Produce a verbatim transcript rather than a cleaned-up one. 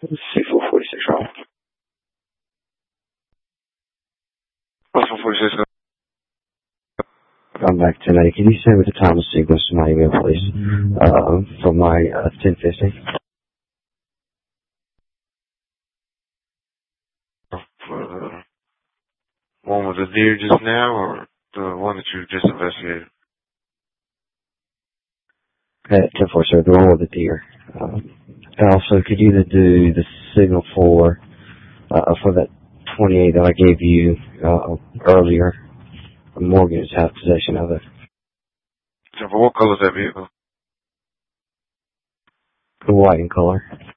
C four forty-six, right? What's four forty-six? I'm back today. Can you send me the time and sequence to my email, please? Uh, for my uh, ten fifty. For the one with the deer just now, or the one that you just investigated? At ten forty-seven, the one with the deer. Uh, and also, could you do the signal for uh, for that twenty-eight that I gave you uh, earlier? Morgan's have possession of it. So for what color is that vehicle? The white in color.